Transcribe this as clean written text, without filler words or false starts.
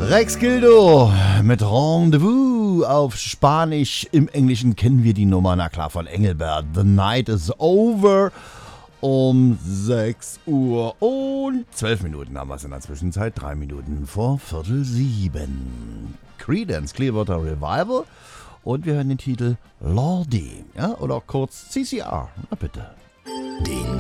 Rex Gildo mit Rendezvous auf Spanisch. Im Englischen kennen wir die Nummer, na klar, von Engelbert. The Night is Over. Um 6 Uhr und 12 Minuten haben wir es in der Zwischenzeit. 3 Minuten vor 6:45. Creedence Clearwater Revival. Und wir hören den Titel Lordi. Ja, oder kurz CCR. Na bitte. Den